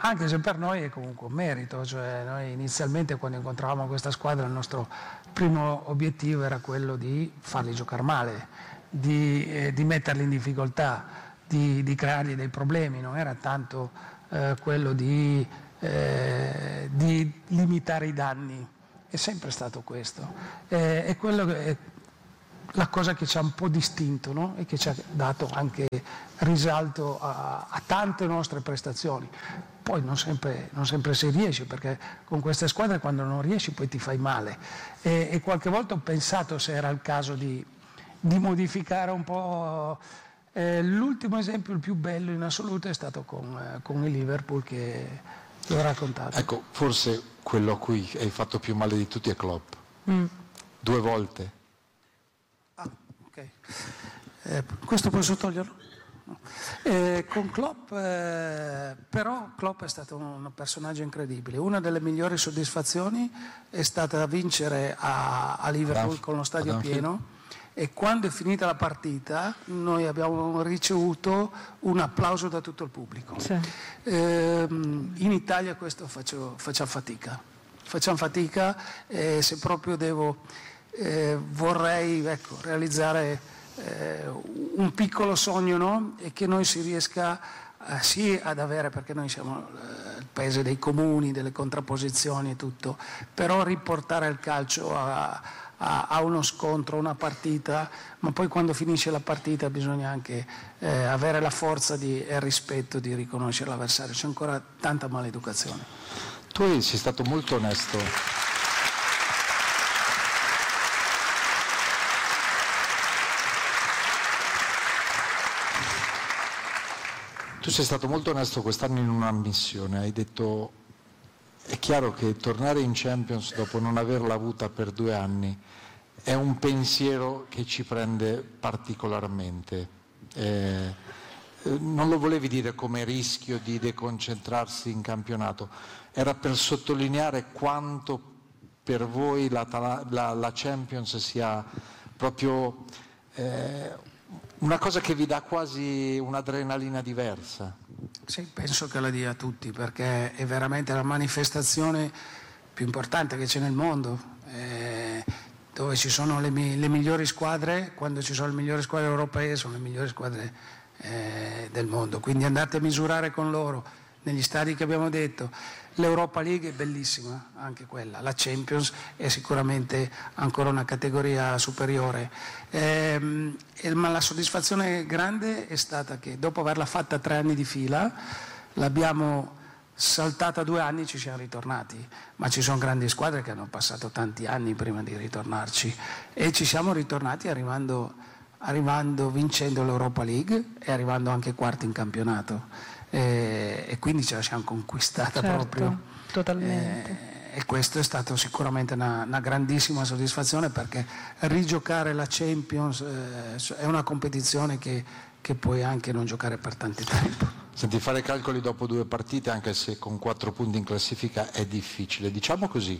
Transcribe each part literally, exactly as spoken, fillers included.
anche se per noi è comunque un merito, cioè noi inizialmente quando incontravamo questa squadra il nostro primo obiettivo era quello di farli giocare male, di, eh, di metterli in difficoltà, di, di creargli dei problemi, non era tanto eh, quello di, eh, di limitare i danni, è sempre stato questo, eh, è quello che è la cosa che ci ha un po' distinto, no? E che ci ha dato anche risalto a, a tante nostre prestazioni. Poi non sempre, non sempre si riesce, perché con queste squadre quando non riesci poi ti fai male, e, e qualche volta ho pensato se era il caso di, di modificare un po'. Eh, l'ultimo esempio, il più bello in assoluto, è stato con, eh, con il Liverpool, che ti ho raccontato. Ecco, forse quello a cui hai fatto più male di tutti è Klopp. Mm. Due volte. Ah, ok. Eh, questo posso toglierlo? No. Eh, con Klopp, eh, però Klopp è stato un personaggio incredibile. Una delle migliori soddisfazioni è stata vincere a, a Liverpool Adamf- con lo stadio Adamf- pieno, e quando è finita la partita noi abbiamo ricevuto un applauso da tutto il pubblico. Sì. Eh, in Italia questo faccio, facciamo fatica, facciamo fatica, eh, se proprio devo, eh, vorrei ecco, realizzare eh, un piccolo sogno, no? E che noi si riesca eh, sì ad avere, perché noi siamo eh, il paese dei comuni, delle contrapposizioni e tutto, però riportare il calcio a a, a uno scontro, una partita, ma poi quando finisce la partita bisogna anche eh, avere la forza di, e il rispetto di riconoscere l'avversario. C'è ancora tanta maleducazione. Tu sei stato molto onesto. Tu sei stato molto onesto quest'anno in una missione, hai detto: è chiaro che tornare in Champions dopo non averla avuta per due anni è un pensiero che ci prende particolarmente. Eh, non lo volevi dire come rischio di deconcentrarsi in campionato, era per sottolineare quanto per voi la, la, la Champions sia proprio eh, una cosa che vi dà quasi un'adrenalina diversa. Sì, penso che la dia a tutti, perché è veramente la manifestazione più importante che c'è nel mondo, eh, dove ci sono le, le migliori squadre. Quando ci sono le migliori squadre europee sono le migliori squadre eh, del mondo, quindi andate a misurare con loro negli stadi che abbiamo detto. L'Europa League è bellissima, anche quella, la Champions è sicuramente ancora una categoria superiore, eh, ma la soddisfazione grande è stata che dopo averla fatta tre anni di fila l'abbiamo saltata due anni e ci siamo ritornati, ma ci sono grandi squadre che hanno passato tanti anni prima di ritornarci, e ci siamo ritornati arrivando, arrivando vincendo l'Europa League e arrivando anche quarti in campionato. E, e quindi ce la siamo conquistata, certo, proprio totalmente. E, e questo è stato sicuramente una, una grandissima soddisfazione, perché rigiocare la Champions eh, è una competizione che, che puoi anche non giocare per tanto tempo. Senti, fare calcoli dopo due partite, anche se con quattro punti in classifica, è difficile. Diciamo così,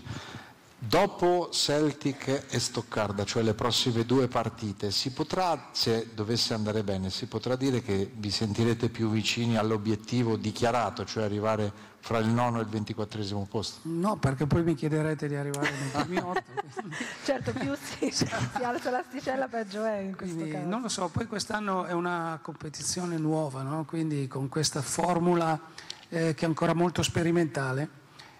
dopo Celtic e Stoccarda, cioè le prossime due partite, si potrà, se dovesse andare bene, si potrà dire che vi sentirete più vicini all'obiettivo dichiarato, cioè arrivare fra il nono e il ventiquattresimo posto? No, perché poi mi chiederete di arrivare nei primi otto. Certo, più si, si alza l'asticella peggio è in questo Quindi, caso. non lo so, poi quest'anno è una competizione nuova, no? Quindi con questa formula eh, che è ancora molto sperimentale.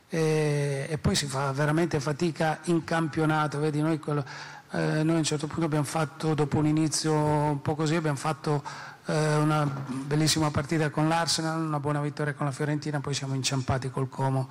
E, e poi si fa veramente fatica in campionato, vedi, noi, quello, eh, noi a un certo punto abbiamo fatto, dopo un inizio un po' così, abbiamo fatto eh, una bellissima partita con l'Arsenal, una buona vittoria con la Fiorentina, poi siamo inciampati col Como,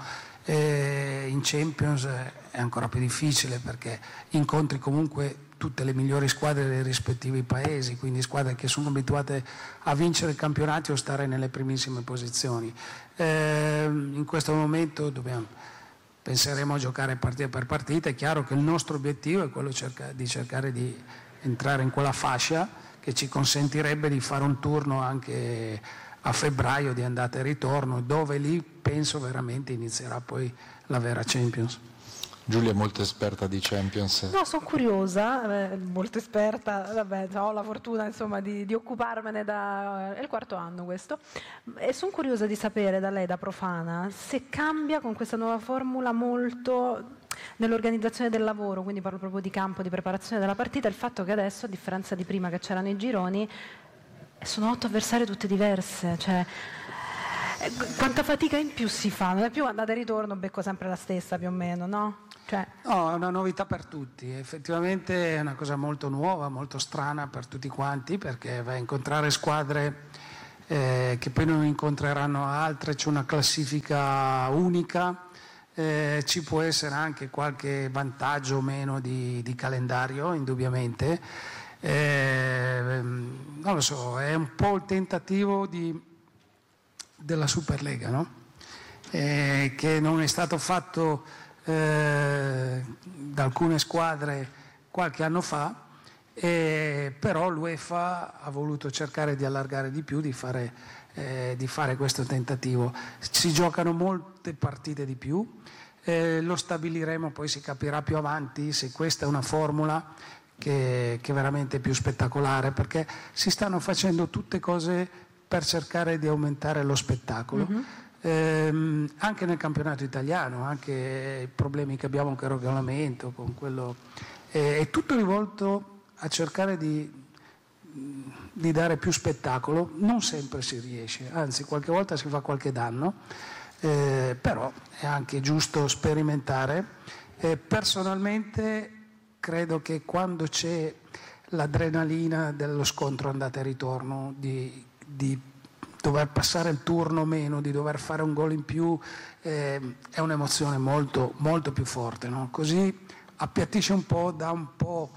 e in Champions è ancora più difficile, perché incontri comunque tutte le migliori squadre dei rispettivi paesi, quindi squadre che sono abituate a vincere campionati o stare nelle primissime posizioni. Eh, in questo momento dobbiamo, penseremo a giocare partita per partita. È chiaro che il nostro obiettivo è quello cerca, di cercare di entrare in quella fascia che ci consentirebbe di fare un turno anche a febbraio di andata e ritorno, dove lì penso veramente inizierà poi la vera Champions. Giulia è molto esperta di Champions. No, sono curiosa, eh, molto esperta, vabbè, ho la fortuna insomma di, di occuparmene da... è il quarto anno questo, e sono curiosa di sapere da lei, da profana, se cambia con questa nuova formula molto nell'organizzazione del lavoro, quindi parlo proprio di campo, di preparazione della partita, il fatto che adesso, a differenza di prima che c'erano i gironi, sono otto avversarie tutte diverse, cioè... Quanta fatica in più si fa? Non è più andata e ritorno, becco sempre la stessa più o meno, no? Cioè... No, è una novità per tutti, effettivamente è una cosa molto nuova, molto strana per tutti quanti, perché vai a incontrare squadre eh, che poi non incontreranno altre, c'è una classifica unica, eh, ci può essere anche qualche vantaggio o meno di, di calendario, indubbiamente. Eh, non lo so, è un po' il tentativo di... della Superlega, no? eh, che non è stato fatto eh, da alcune squadre qualche anno fa, eh, però l'UEFA ha voluto cercare di allargare di più, di fare, eh, di fare questo tentativo. Si giocano molte partite di più, eh, lo stabiliremo, poi si capirà più avanti se questa è una formula che, che è veramente più spettacolare, perché si stanno facendo tutte cose per cercare di aumentare lo spettacolo. Mm-hmm. Ehm, anche nel campionato italiano, anche i problemi che abbiamo con il regolamento, con quello, eh, è tutto rivolto a cercare di, di dare più spettacolo. Non sempre si riesce, anzi qualche volta si fa qualche danno, eh, però è anche giusto sperimentare. Eh, personalmente credo che quando c'è l'adrenalina dello scontro andata e ritorno, di di dover passare il turno o meno, di dover fare un gol in più, eh, è un'emozione molto, molto più forte, no? Così appiattisce un po', dà un po'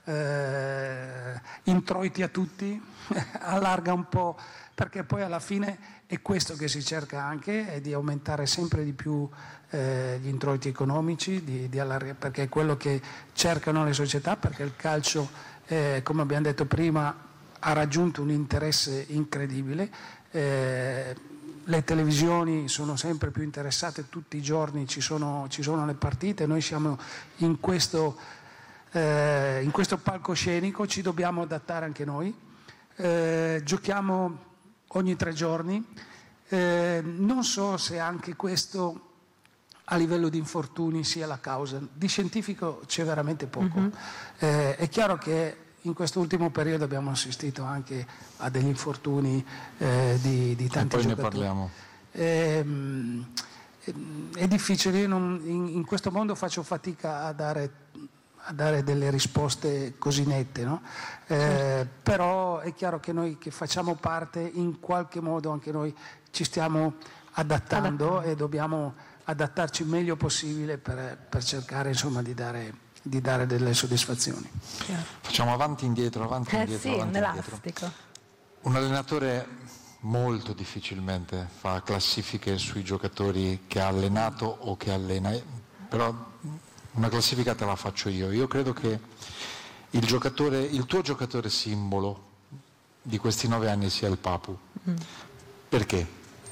eh, introiti a tutti, allarga un po', perché poi alla fine è questo che si cerca anche, è di aumentare sempre di più eh, gli introiti economici, di, di allargare, perché è quello che cercano le società, perché il calcio, eh, come abbiamo detto prima, ha raggiunto un interesse incredibile, eh, le televisioni sono sempre più interessate, tutti i giorni ci sono, ci sono le partite, noi siamo in questo, eh, in questo palcoscenico, ci dobbiamo adattare anche noi, eh, giochiamo ogni tre giorni, eh, non so se anche questo a livello di infortuni sia la causa, di scientifico c'è veramente poco. Mm-hmm. Eh, è chiaro che in quest'ultimo periodo abbiamo assistito anche a degli infortuni eh, di, di tanti e poi giocatori. Ne parliamo. Eh, è difficile, io non, in, in questo mondo faccio fatica a dare, a dare delle risposte così nette, no? eh, certo. Però è chiaro che noi che facciamo parte, in qualche modo anche noi ci stiamo adattando, adattando. E dobbiamo adattarci il meglio possibile per, per cercare insomma di dare... di dare delle soddisfazioni. Facciamo avanti e indietro, avanti e eh indietro, sì, avanti un indietro. elastico. Un allenatore molto difficilmente fa classifiche sui giocatori che ha allenato o che allena, però una classifica te la faccio io. Io credo che il giocatore, il tuo giocatore simbolo di questi nove anni sia il Papu. Mm. Perché?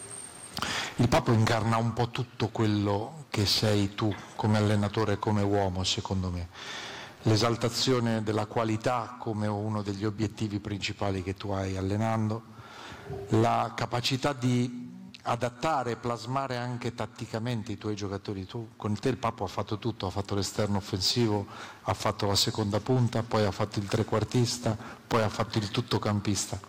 Il Papu incarna un po' tutto quello che sei tu come allenatore, come uomo, secondo me. L'esaltazione della qualità come uno degli obiettivi principali che tu hai allenando, la capacità di adattare, plasmare anche tatticamente i tuoi giocatori. Tu, con te il Papu ha fatto tutto, ha fatto l'esterno offensivo, ha fatto la seconda punta, poi ha fatto il trequartista, poi ha fatto il tuttocampista.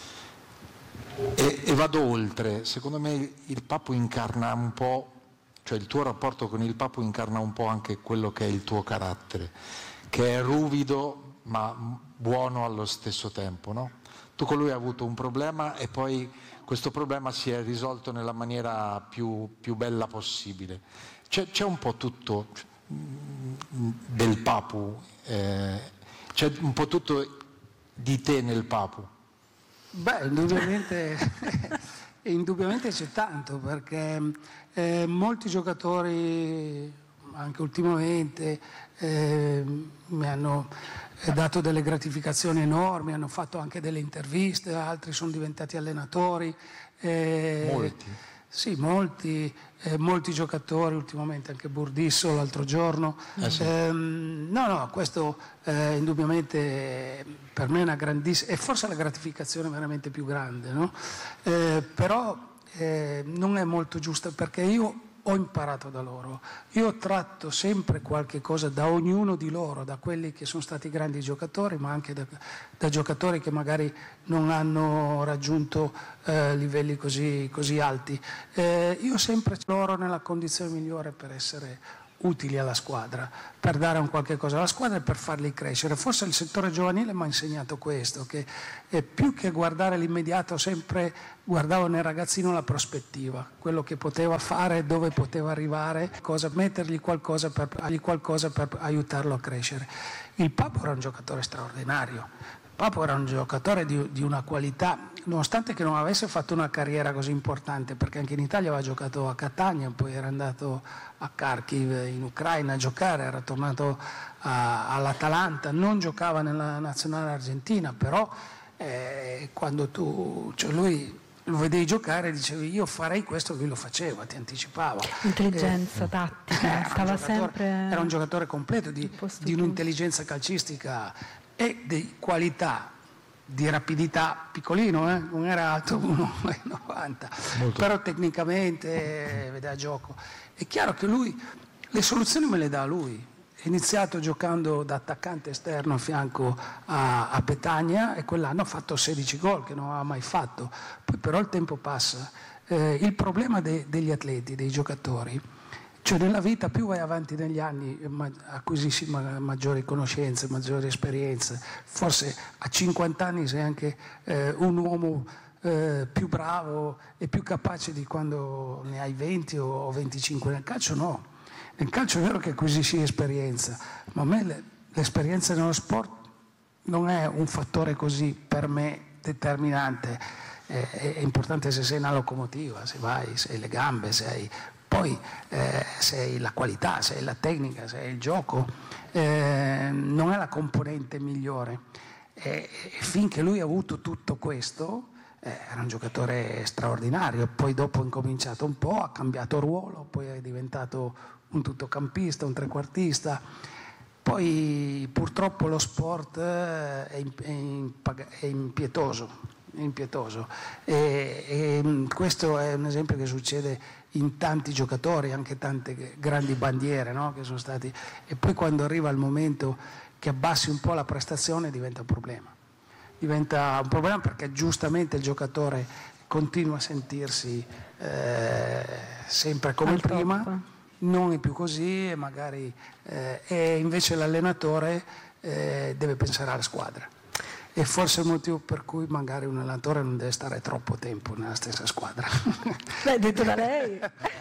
E, e vado oltre, secondo me il Papu incarna un po', cioè il tuo rapporto con il Papu incarna un po' anche quello che è il tuo carattere, che è ruvido ma buono allo stesso tempo, no? Tu con lui hai avuto un problema e poi questo problema si è risolto nella maniera più, più bella possibile. C'è, c'è un po' tutto del Papu, eh, c'è un po' tutto di te nel Papu. Beh, indubbiamente, indubbiamente c'è tanto, perché eh, molti giocatori, anche ultimamente, eh, mi hanno dato delle gratificazioni enormi, hanno fatto anche delle interviste, altri sono diventati allenatori. Eh, Molti. Sì, molti, eh, molti giocatori ultimamente, anche Burdisso l'altro giorno. Eh sì. ehm, no, no, questo eh, indubbiamente per me è una grandissima, e forse la gratificazione veramente più grande, no? Eh, però eh, non è molto giusta, perché io ho imparato da loro. Io tratto sempre qualche cosa da ognuno di loro, da quelli che sono stati grandi giocatori, ma anche da, da giocatori che magari non hanno raggiunto eh, livelli così, così alti. Eh, io sempre loro nella condizione migliore per essere utili alla squadra, per dare un qualche cosa alla squadra e per farli crescere. Forse il settore giovanile mi ha insegnato questo, che eh, più che guardare l'immediato, sempre guardavo nel ragazzino la prospettiva, quello che poteva fare, dove poteva arrivare, cosa, mettergli qualcosa per, dargli qualcosa per aiutarlo a crescere. Il Papo era un giocatore straordinario. Papo era un giocatore di, di una qualità, nonostante che non avesse fatto una carriera così importante, perché anche in Italia aveva giocato a Catania, poi era andato a Kharkiv in Ucraina a giocare, era tornato a, all'Atalanta, non giocava nella nazionale argentina, però eh, quando tu, cioè lui lo vedevi giocare e dicevi io farei questo, lui lo faceva, ti anticipava. Intelligenza eh, tattica, era stava un sempre... Era un giocatore completo, di, di un'intelligenza calcistica e di qualità, di rapidità, piccolino, eh? Non era alto uno virgola novanta, però tecnicamente vedeva gioco. È chiaro che lui le soluzioni me le dà lui. È iniziato giocando da attaccante esterno a fianco a, a Petagna e quell'anno ha fatto sedici gol che non aveva mai fatto. Poi però il tempo passa. Eh, il problema de, degli atleti, dei giocatori, cioè nella vita più vai avanti negli anni acquisisci maggiori conoscenze, maggiori esperienze, forse a cinquanta anni sei anche eh, un uomo eh, più bravo e più capace di quando ne hai venti o venticinque. Nel calcio no, nel calcio è vero che acquisisci esperienza, ma a me l'esperienza nello sport non è un fattore così per me determinante. Eh, è importante se sei una locomotiva, se vai, se hai le gambe, se hai... Poi eh, se hai la qualità, se hai la tecnica, se hai il gioco, eh, non è la componente migliore. E, e finché lui ha avuto tutto questo, eh, era un giocatore straordinario. Poi dopo ha incominciato un po', ha cambiato ruolo, poi è diventato un tuttocampista, un trequartista. Poi purtroppo lo sport è, è, è impietoso. impietoso e, e questo è un esempio che succede in tanti giocatori, anche tante grandi bandiere, no? Che sono stati, e poi quando arriva il momento che abbassi un po' la prestazione diventa un problema diventa un problema perché giustamente il giocatore continua a sentirsi eh, sempre come Al prima top. Non è più così e magari eh, e invece l'allenatore eh, deve pensare alla squadra. E forse è il motivo per cui magari un allenatore non deve stare troppo tempo nella stessa squadra. L'hai detto da lei?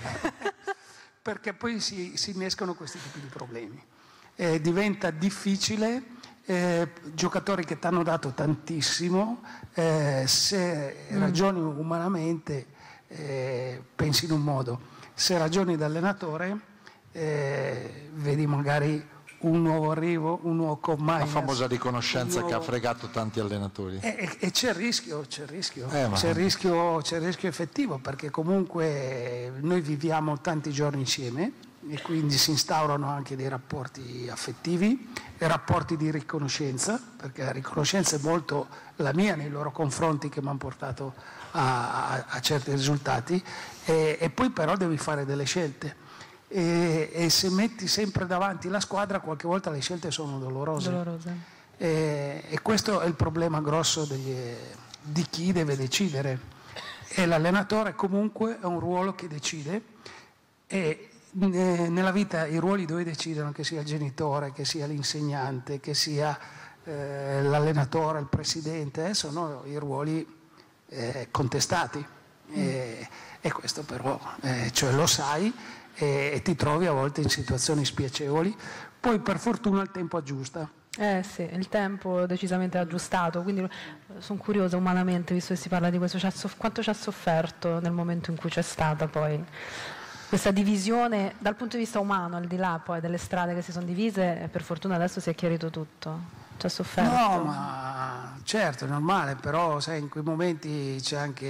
Perché poi si, si innescano questi tipi di problemi. Eh, diventa difficile, eh, giocatori che ti hanno dato tantissimo, eh, se mm. ragioni umanamente eh, pensi in un modo, se ragioni da allenatore eh, vedi magari un nuovo arrivo, un nuovo commander. La famosa riconoscenza nuovo... che ha fregato tanti allenatori. E, e, e c'è il rischio, c'è il rischio, eh, c'è il rischio, c'è il rischio effettivo, perché comunque noi viviamo tanti giorni insieme e quindi si instaurano anche dei rapporti affettivi e rapporti di riconoscenza, perché la riconoscenza è molto la mia nei loro confronti che mi hanno portato a, a, a certi risultati e, e poi però devi fare delle scelte. E, e se metti sempre davanti la squadra qualche volta le scelte sono dolorose, dolorose. E, e questo è il problema grosso degli, di chi deve decidere, e l'allenatore comunque è un ruolo che decide e eh, nella vita i ruoli dove decidono, che sia il genitore, che sia l'insegnante, che sia eh, l'allenatore, il presidente, eh, sono i ruoli eh, contestati mm. e, e questo però eh, cioè lo sai e ti trovi a volte in situazioni spiacevoli, poi per fortuna il tempo aggiusta. Eh sì, il tempo decisamente aggiustato, quindi sono curiosa umanamente, visto che si parla di questo, quanto ci ha sofferto nel momento in cui c'è stata poi questa divisione dal punto di vista umano, al di là poi delle strade che si sono divise, e per fortuna adesso si è chiarito tutto. Ci ha sofferto. No, ma certo, è normale, però sai, in quei momenti c'è anche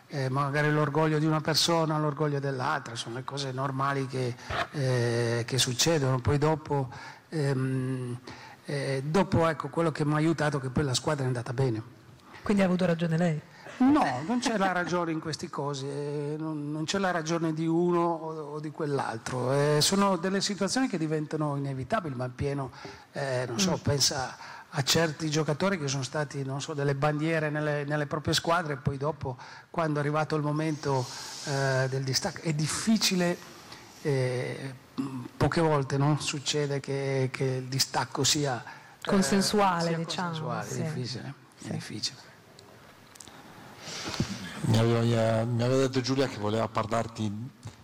eh, magari l'orgoglio di una persona, l'orgoglio dell'altra, sono le cose normali che, eh, che succedono. Poi dopo, ehm, eh, dopo ecco, quello che mi ha aiutato è che poi la squadra è andata bene. Quindi ha avuto ragione lei? No, non c'è la ragione in queste cose, eh, non, non c'è la ragione di uno o, o di quell'altro, eh, sono delle situazioni che diventano inevitabili, ma pieno, eh, non so, mm. pensa a certi giocatori che sono stati, non so, delle bandiere nelle, nelle proprie squadre e poi dopo, quando è arrivato il momento eh, del distacco, è difficile, eh, poche volte no? Succede che, che il distacco sia consensuale, eh, sia diciamo. Consensuale, sì. È difficile, sì. è difficile. Mi aveva, mi aveva detto Giulia che voleva parlarti